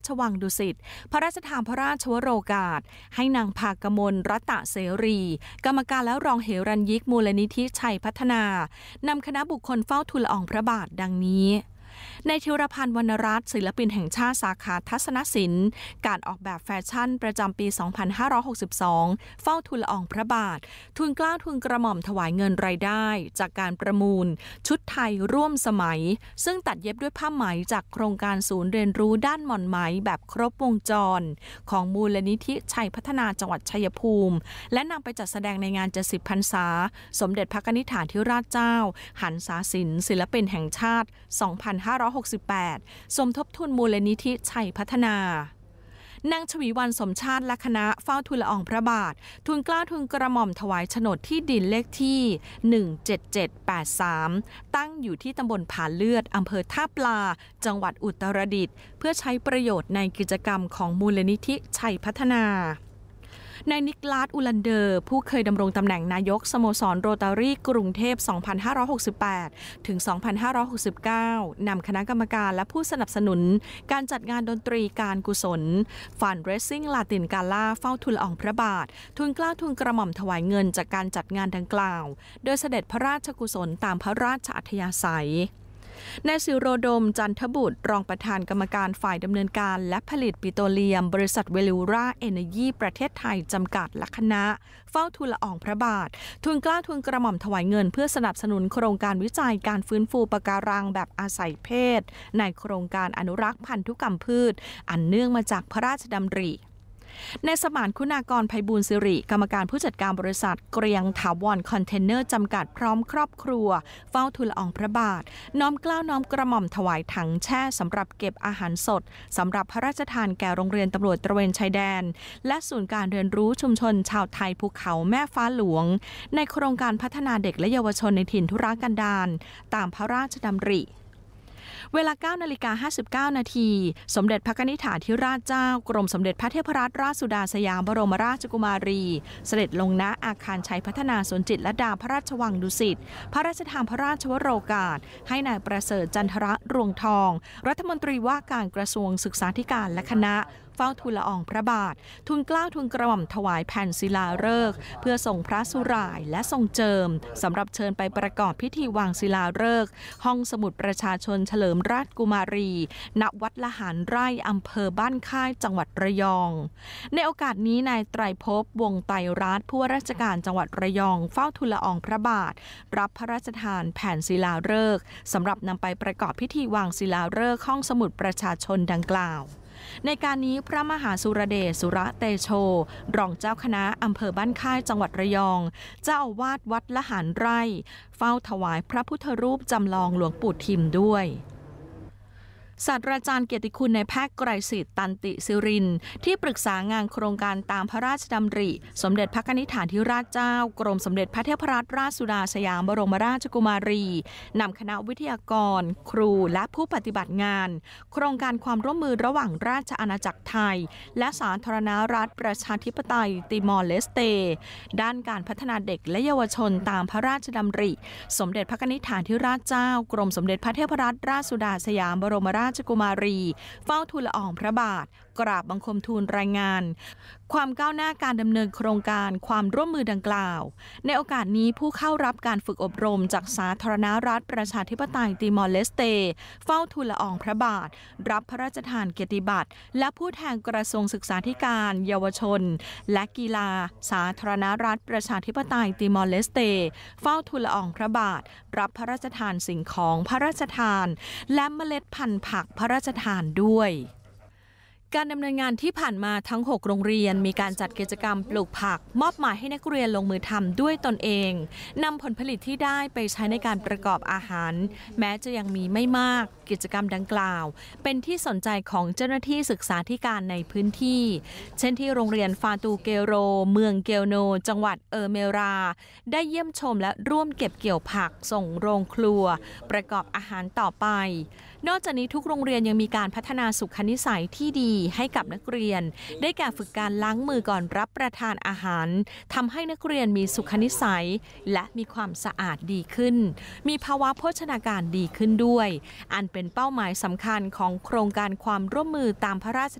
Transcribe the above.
ชวังดุสิตพระราชทานพระราชวโรกาสให้นางภากมลรัตนเสรีกรรมการและรองเหรัญยิกมูลนิธิชัยพัฒนานำคณะบุคคลเฝ้าทูลละอองพระบาทดังนี้ในธีรพันธ์วรรณรัตน์ศิลปินแห่งชาติสาขาทัศนศิลป์การออกแบบแฟชั่นประจำปี 2562 เฝ้าทูลละอองพระบาททูลเกล้าทูลกระหม่อมถวายเงินรายได้จากการประมูลชุดไทยร่วมสมัยซึ่งตัดเย็บด้วยผ้าไหมจากโครงการศูนย์เรียนรู้ด้านหม่อนไหมแบบครบวงจรของมูลนิธิชัยพัฒนาจังหวัดชัยภูมิและนำไปจัดแสดงในงาน70 พรรษาสมเด็จพระนิธิถาธิราชเจ้าหันษาศิลป์ศิลปินแห่งชาติ 2568 สมทบทุนมูลนิธิชัยพัฒนานางชวีวรรณสมชาติและคณะเฝ้าทูลละอองพระบาททูลเกล้าทูลกระหม่อมถวายโฉนดที่ดินเลขที่ 17783 ตั้งอยู่ที่ตำบลผาเลือดอำเภอท่าปลาจังหวัดอุตรดิตถ์เพื่อใช้ประโยชน์ในกิจกรรมของมูลนิธิชัยพัฒนานายนิกลาส อูลันเดอร์ผู้เคยดำรงตำแหน่งนายกสโมสรโรตารี่กรุงเทพ 2568 ถึง 2569 นำคณะกรรมการและผู้สนับสนุนการจัดงานดนตรีการกุศลฟันเรสซิ่งลาตินกาล่าเฝ้าทูลละอองพระบาททูลเกล้าทูลกระหม่อมถวายเงินจากการจัดงานดังกล่าวโดยเสด็จพระราชกุศลตามพระราชอัธยาศัยนายศิโรดมจันทบุตรรองประธานกรรมการฝ่ายดำเนินการและผลิตปิโตรเลียมบริษัทเวลูราเอเนยีประเทศไทยจำกัดและคณะเฝ้าทูลละอองพระบาททูลเกล้าทูลกระหม่อมถวายเงินเพื่อสนับสนุนโครงการวิจัยการฟื้นฟูปะการังแบบอาศัยเพศในโครงการอนุรักษ์พันธุกรรมพืชอันเนื่องมาจากพระราชดำริในสมานคุณากรไพบูลย์สิริกรรมการผู้จัดการบริษัทเกรียงถาวรคอนเทนเนอร์จำกัดพร้อมครอบครัวเฝ้าทูลละอองพระบาทน้อมเกล้าน้อมกระหม่อมถวายถังแช่สำหรับเก็บอาหารสดสำหรับพระราชทานแก่โรงเรียนตำรวจตระเวนชายแดนและศูนย์การเรียนรู้ชุมชนชาวไทยภูเขาแม่ฟ้าหลวงในโครงการพัฒนาเด็กและเยาวชนในถิ่นทุรกันดารตามพระราชดำริเวลา 9:59 นาทีสมเด็จพระนิธิถาธิราชเจ้ากรมสมเด็จพระเทพรัตนราชสุดาสยามบรมราชกุมารีเสด็จลงณอาคารชัยพัฒนาสวนจิตรลดาพระราชวังดุสิตพระราชทานพระราชวโรกาสให้นายประเสริฐจันทรรวงทองรัฐมนตรีว่าการกระทรวงศึกษาธิการและคณะเฝ้าทูลละอองพระบาททูลเกล้าทูลกระหม่อมถวายแผ่นศิลาฤกษ์เพื่อส่งพระสุร่ายและทรงเจิมสำหรับเชิญไปประกอบพิธีวางศิลาฤกษ์ห้องสมุดประชาชนเฉลิมราชกุมารีณวัดละหารไร่อำเภอบ้านค่ายจังหวัดระยองในโอกาสนี้นายไตรภพวงศ์ไตรรัตน์ผู้ว่าราชการจังหวัดระยองเฝ้าทูลละอองพระบาทรับพระราชทานแผ่นศิลาฤกษ์สำหรับนำไปประกอบพิธีวางศิลาฤกษ์ห้องสมุดประชาชนดังกล่าวในการนี้พระมหาสุรเดชสุระเตโชรองเจ้าคณะอำเภอบ้านค่ายจังหวัดระยองเจ้าอาวาสวัดละหารไร่เฝ้าถวายพระพุทธรูปจำลองหลวงปู่ทิมด้วยศาสตราจารย์เกียรติคุณนายแพทย์ไกรสิทธิ์ตันติศิรินที่ปรึกษางานโครงการตามพระราชดำริสมเด็จพระนิธิถาธิราชเจ้ากรมสมเด็จพระเทพรัตนราชสุดาสยามบรมราชกุมารีนำคณะวิทยากรครูและผู้ปฏิบัติงานโครงการความร่วมมือระหว่างราชอาณาจักรไทยและสาธารณรัฐประชาธิปไตยติมอร์เลสเตด้านการพัฒนาเด็กและเยาวชนตามพระราชดำริสมเด็จพระนิธิถาธิราชเจ้ากรมสมเด็จพระเทพรัตนราชสุดาสยามบรมราชกุมารีเฝ้าทูลละอองพระบาทกราบบังคมทูลรายงานความก้าวหน้าการดำเนินโครงการความร่วมมือดังกล่าวในโอกาสนี้ผู้เข้ารับการฝึกอบรมจากสาธารณรัฐประชาธิปไตยติมอร์เลสเตเฝ้าทูลละอองพระบาทรับพระราชทานเกียรติบัตรและผู้แทนกระทรวงศึกษาธิการเยาวชนและกีฬาสาธารณรัฐประชาธิปไตยติมอร์เลสเตเฝ้าทูลละอองพระบาทรับพระราชทานสิ่งของพระราชทานและเมล็ดพันธุ์ผักพระราชทานด้วยการดำเนินงานที่ผ่านมาทั้ง6โรงเรียนมีการจัดกิจกรรมปลูกผักมอบหมายให้นักเรียนลงมือทำด้วยตนเองนำผลผลิตที่ได้ไปใช้ในการประกอบอาหารแม้จะยังมีไม่มากกิจกรรมดังกล่าวเป็นที่สนใจของเจ้าหน้าที่ศึกษาธิการในพื้นที่เช่นที่โรงเรียนฟาตูเกโรเมืองเกลโนจังหวัดเมราได้เยี่ยมชมและร่วมเก็บเกี่ยวผักส่งโรงครัวประกอบอาหารต่อไปนอกจากนี้ทุกโรงเรียนยังมีการพัฒนาสุขนิสัยที่ดีให้กับนักเรียนได้แก่ฝึกการล้างมือก่อนรับประทานอาหารทำให้นักเรียนมีสุขนิสัยและมีความสะอาดดีขึ้นมีภาวะโภชนาการดีขึ้นด้วยอันเป็นเป็นเป้าหมายสำคัญของโครงการความร่วมมือตามพระราช